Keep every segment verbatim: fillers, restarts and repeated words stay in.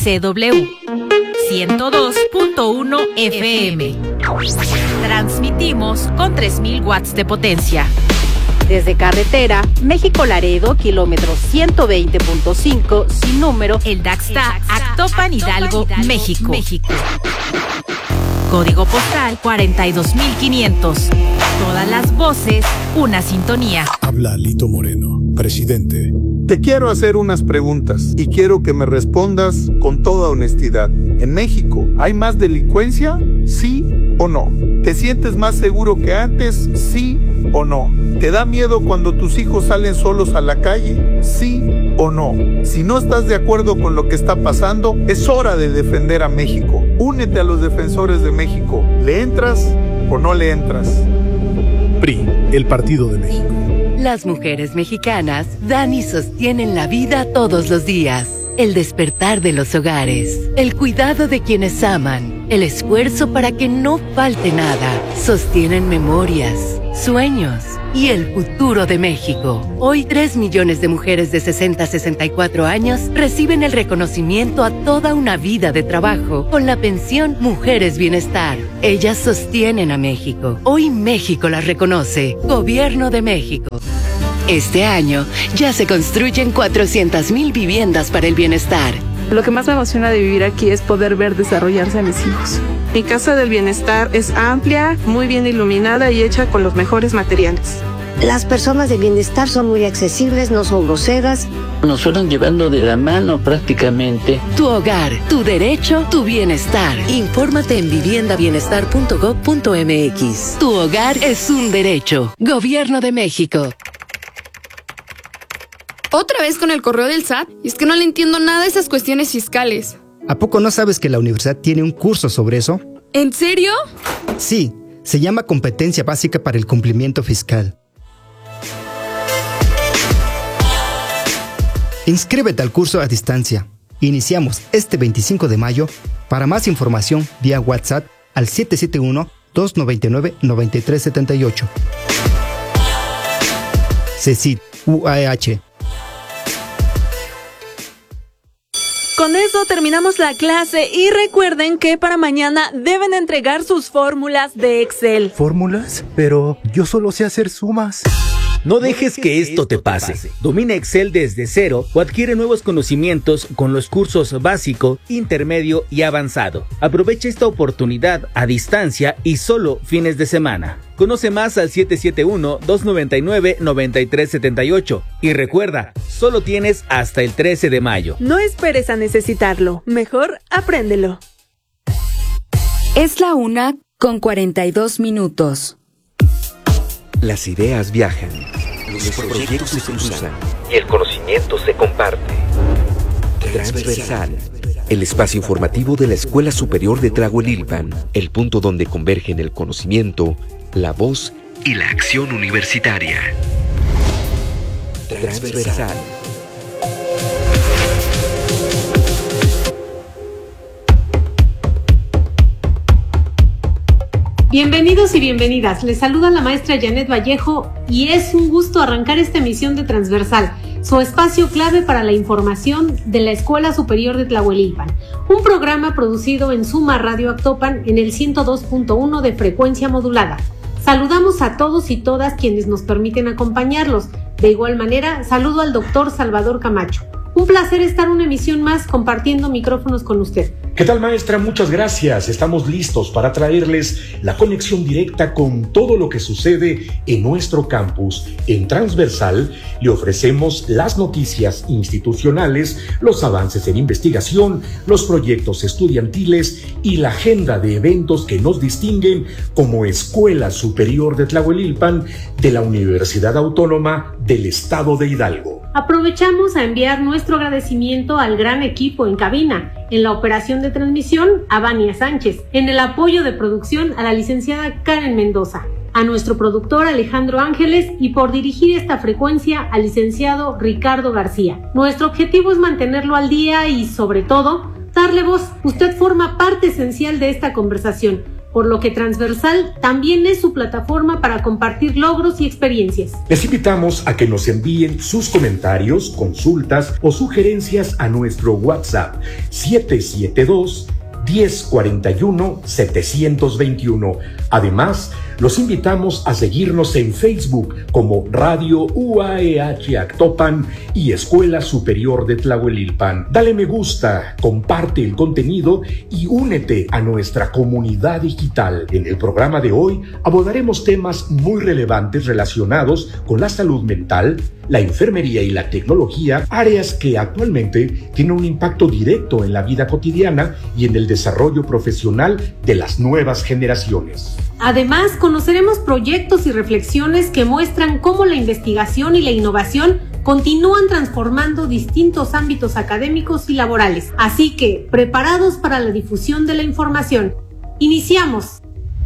C W ciento dos punto uno F M. Transmitimos con tres mil watts de potencia. Desde carretera, México-Laredo, kilómetro ciento veinte punto cinco, sin número, El Daxta, Actopan, Hidalgo, México. México. Código postal cuarenta y dos mil quinientos. Todas las voces, una sintonía. Habla Lito Moreno, presidente. Te quiero hacer unas preguntas y quiero que me respondas con toda honestidad. ¿En México hay más delincuencia? ¿Sí o no? ¿Te sientes más seguro que antes? ¿Sí o no? ¿Te da miedo cuando tus hijos salen solos a la calle? ¿Sí o no? Si no estás de acuerdo con lo que está pasando, es hora de defender a México. Únete a los defensores de México. ¿Le entras o no le entras? P R I, el Partido de México. Las mujeres mexicanas dan y sostienen la vida todos los días. El despertar de los hogares, el cuidado de quienes aman, el esfuerzo para que no falte nada, sostienen memorias, sueños y el futuro de México. Hoy, tres millones de mujeres de sesenta a sesenta y cuatro años reciben el reconocimiento a toda una vida de trabajo con la pensión Mujeres Bienestar. Ellas sostienen a México. Hoy México las reconoce. Gobierno de México. Este año ya se construyen cuatrocientas mil viviendas para el bienestar. Lo que más me emociona de vivir aquí es poder ver desarrollarse a mis hijos. Mi casa del bienestar es amplia, muy bien iluminada y hecha con los mejores materiales. Las personas de bienestar son muy accesibles, no son groseras. Nos fueron llevando de la mano prácticamente. Tu hogar, tu derecho, tu bienestar. Infórmate en vivienda bienestar punto gob punto m x. Tu hogar es un derecho. Gobierno de México. ¿Otra vez con el correo del S A T? Y es que no le entiendo nada de esas cuestiones fiscales. ¿A poco no sabes que la universidad tiene un curso sobre eso? ¿En serio? Sí, se llama Competencia Básica para el Cumplimiento Fiscal. Inscríbete al curso a distancia. Iniciamos este veinticinco de mayo. Para más información, vía WhatsApp al siete siete uno, dos nueve nueve, nueve tres siete ocho. CECIT, U A E H. Con eso terminamos la clase y recuerden que para mañana deben entregar sus fórmulas de Excel. ¿Fórmulas? Pero yo solo sé hacer sumas. No dejes que esto te pase. Domina Excel desde cero o adquiere nuevos conocimientos con los cursos básico, intermedio y avanzado. Aprovecha esta oportunidad a distancia y solo fines de semana. Conoce más al siete siete uno, dos nueve nueve, nueve tres siete ocho y recuerda, solo tienes hasta el trece de mayo. No esperes a necesitarlo, mejor apréndelo. Es la una con cuarenta y dos minutos. Las ideas viajan, los proyectos se cruzan y el conocimiento se comparte. Transversal, el espacio informativo de la Escuela Superior de Tlahuelilpan, el punto donde convergen el conocimiento, la voz y la acción universitaria. Transversal. Bienvenidos y bienvenidas, les saluda la maestra Janet Vallejo y es un gusto arrancar esta emisión de Transversal, su espacio clave para la información de la Escuela Superior de Tlahuelilpan, un programa producido en Suma Radio Actopan en el ciento dos punto uno de frecuencia modulada. Saludamos a todos y todas quienes nos permiten acompañarlos. De igual manera, saludo al doctor Salvador Camacho. Un placer estar una emisión más compartiendo micrófonos con usted. ¿Qué tal, maestra? Muchas gracias. Estamos listos para traerles la conexión directa con todo lo que sucede en nuestro campus. En Transversal le ofrecemos las noticias institucionales, los avances en investigación, los proyectos estudiantiles y la agenda de eventos que nos distinguen como Escuela Superior de Tlahuelilpan de la Universidad Autónoma del Estado de Hidalgo. Aprovechamos a enviar nuestro agradecimiento al gran equipo en cabina, en la operación de transmisión a Vania Sánchez, en el apoyo de producción a la licenciada Karen Mendoza, a nuestro productor Alejandro Ángeles y por dirigir esta frecuencia al licenciado Ricardo García. Nuestro objetivo es mantenerlo al día y, sobre todo, darle voz. Usted forma parte esencial de esta conversación. por lo que Transversal también es su plataforma para compartir logros y experiencias. Les invitamos a que nos envíen sus comentarios, consultas o sugerencias a nuestro WhatsApp siete siete dos, uno cero cuatro uno, siete dos uno. Además, los invitamos a seguirnos en Facebook como Radio U A E H Actopan y Escuela Superior de Tlahuelilpan. Dale me gusta, comparte el contenido y únete a nuestra comunidad digital. En el programa de hoy abordaremos temas muy relevantes relacionados con la salud mental, la enfermería y la tecnología, áreas que actualmente tienen un impacto directo en la vida cotidiana y en el desarrollo profesional de las nuevas generaciones. Además, conoceremos proyectos y reflexiones que muestran cómo la investigación y la innovación continúan transformando distintos ámbitos académicos y laborales. Así que, preparados para la difusión de la información. ¡Iniciamos!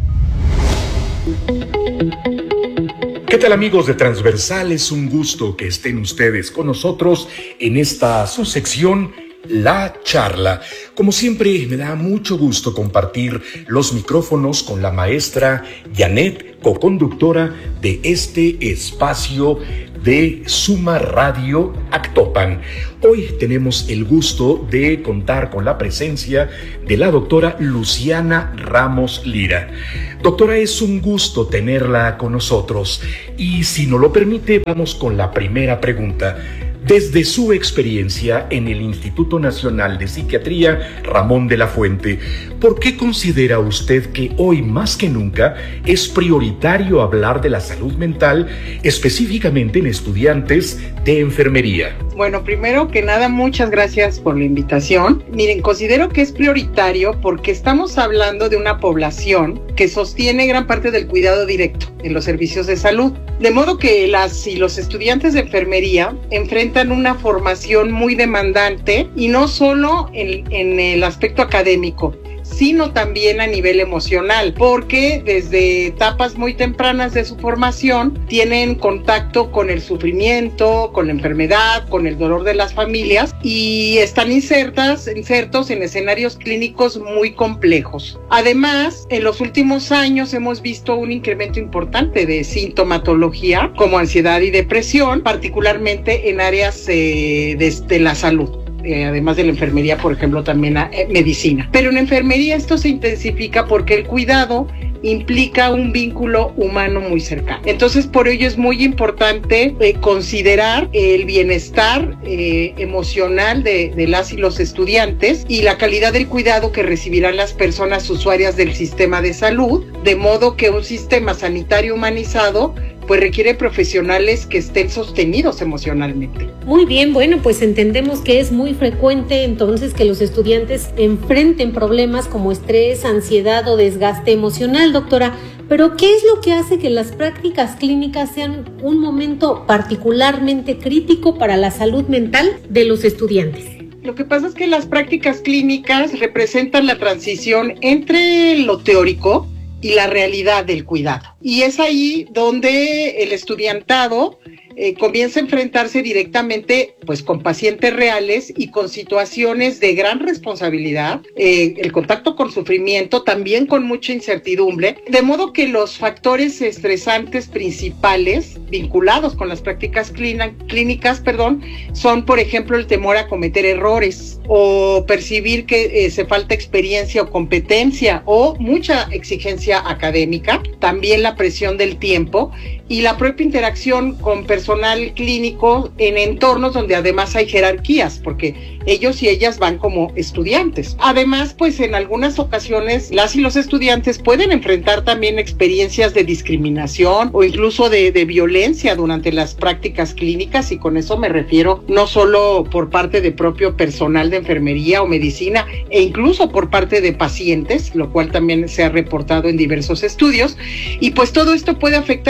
¿Qué tal, amigos de Transversal? Es un gusto que estén ustedes con nosotros en esta su sección, La Charla. Como siempre, me da mucho gusto compartir los micrófonos con la maestra Janet, coconductora de este espacio de Suma Radio Actopan. Hoy tenemos el gusto de contar con la presencia de la doctora Luciana Ramos Lira. Doctora, es un gusto tenerla con nosotros y si nos lo permite, vamos con la primera pregunta. Desde su experiencia en el Instituto Nacional de Psiquiatría Ramón de la Fuente, ¿por qué considera usted que hoy más que nunca es prioritario hablar de la salud mental, específicamente en estudiantes de enfermería? Bueno, primero que nada, muchas gracias por la invitación. Miren, considero que es prioritario porque estamos hablando de una población que sostiene gran parte del cuidado directo en los servicios de salud. De modo que las y los estudiantes de enfermería enfrentan una formación muy demandante y no solo en, en el aspecto académico, sino también a nivel emocional, porque desde etapas muy tempranas de su formación tienen contacto con el sufrimiento, con la enfermedad, con el dolor de las familias y están insertas, insertos en escenarios clínicos muy complejos. Además, en los últimos años hemos visto un incremento importante de sintomatología como ansiedad y depresión, particularmente en áreas eh, de, de la salud. Eh, además de la enfermería, por ejemplo, también a, eh, medicina. Pero en enfermería esto se intensifica porque el cuidado implica un vínculo humano muy cercano. Entonces, por ello es muy importante eh, considerar el bienestar eh, emocional de, de las y los estudiantes y la calidad del cuidado que recibirán las personas usuarias del sistema de salud, de modo que un sistema sanitario humanizado pues requiere profesionales que estén sostenidos emocionalmente. Muy bien, bueno, pues entendemos que es muy frecuente entonces que los estudiantes enfrenten problemas como estrés, ansiedad o desgaste emocional, doctora. Pero, ¿qué es lo que hace que las prácticas clínicas sean un momento particularmente crítico para la salud mental de los estudiantes? Lo que pasa es que las prácticas clínicas representan la transición entre lo teórico y la realidad del cuidado. Y es ahí donde el estudiantado eh, comienza a enfrentarse directamente pues con pacientes reales y con situaciones de gran responsabilidad, eh, el contacto con sufrimiento, también con mucha incertidumbre, de modo que los factores estresantes principales vinculados con las prácticas clín- clínicas perdón, son, por ejemplo, el temor a cometer errores o percibir que eh, se falta experiencia o competencia o mucha exigencia académica, también la presión del tiempo y la propia interacción con personal clínico en entornos donde además hay jerarquías, porque ellos y ellas van como estudiantes. Además, pues en algunas ocasiones las y los estudiantes pueden enfrentar también experiencias de discriminación o incluso de, de violencia durante las prácticas clínicas, y con eso me refiero no solo por parte de propio personal de enfermería o medicina, e incluso por parte de pacientes, lo cual también se ha reportado en diversos estudios, y pues todo esto puede afectar mucho su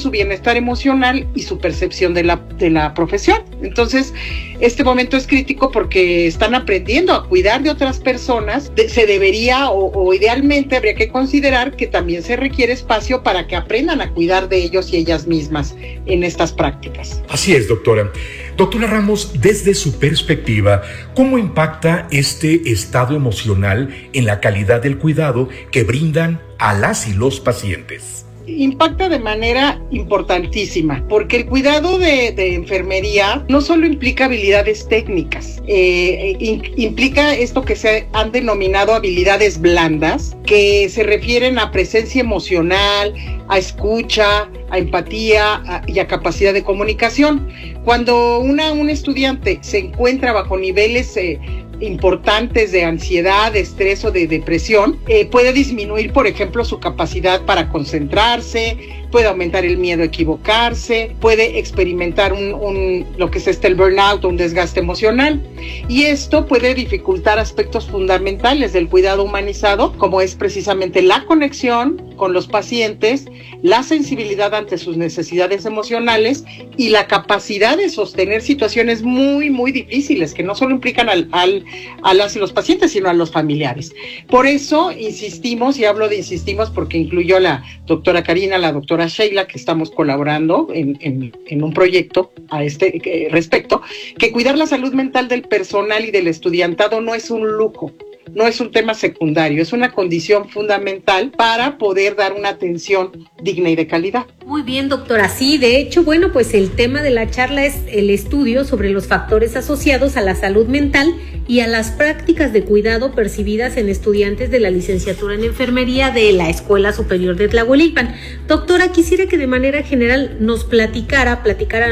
su bienestar emocional y su percepción de la, de la profesión. Entonces, este momento es crítico porque están aprendiendo a cuidar de otras personas. De, se debería o, o idealmente habría que considerar que también se requiere espacio para que aprendan a cuidar de ellos y ellas mismas en estas prácticas. Así es, doctora. Doctora Ramos, desde su perspectiva, ¿cómo impacta este estado emocional en la calidad del cuidado que brindan a las y los pacientes? Impacta de manera importantísima, porque el cuidado de, de enfermería no solo implica habilidades técnicas, eh, in, implica esto que se han denominado habilidades blandas, que se refieren a presencia emocional, a escucha, a empatía a, y a capacidad de comunicación. Cuando una, un estudiante se encuentra bajo niveles eh, importantes de ansiedad, de estrés o de depresión, eh, puede disminuir, por ejemplo, su capacidad para concentrarse, puede aumentar el miedo a equivocarse, puede experimentar un, un, lo que es este el burnout, un desgaste emocional, y esto puede dificultar aspectos fundamentales del cuidado humanizado, como es precisamente la conexión con los pacientes, la sensibilidad ante sus necesidades emocionales y la capacidad de sostener situaciones muy, muy difíciles que no solo implican al, al, a las y los pacientes, sino a los familiares. Por eso insistimos, y hablo de insistimos porque incluyó a la doctora Karina, la doctora Sheila, que estamos colaborando en, en, en un proyecto a este eh, respecto, que cuidar la salud mental del personal y del estudiantado no es un lujo, no es un tema secundario, es una condición fundamental para poder dar una atención digna y de calidad. Muy bien, doctora. Sí, de hecho, bueno, pues el tema de la charla es el estudio sobre los factores asociados a la salud mental y a las prácticas de cuidado percibidas en estudiantes de la licenciatura en enfermería de la Escuela Superior de Tlahuelilpan. Doctora, quisiera que de manera general nos platicara, platicara